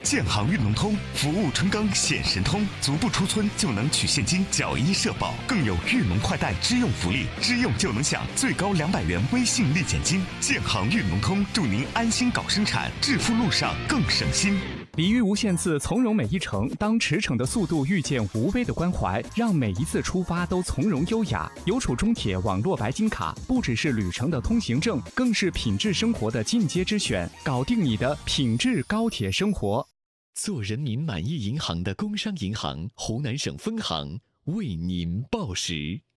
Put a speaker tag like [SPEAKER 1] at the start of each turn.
[SPEAKER 1] 建行运农通，服务春耕显神通，足不出村就能取现金缴医社保，更有运农快贷支用福利，支用就能享最高200元微信立减金。建行运农通，祝您安心搞生产，致富路上更省心。
[SPEAKER 2] 礼遇无限次，从容每一程。当驰骋的速度遇见无微的关怀，让每一次出发都从容优雅。邮储中铁网络白金卡不只是旅程的通行证，更是品质生活的进阶之选。搞定你的品质高铁生活。
[SPEAKER 3] 做人民满意银行的工商银行湖南省分行为您报时。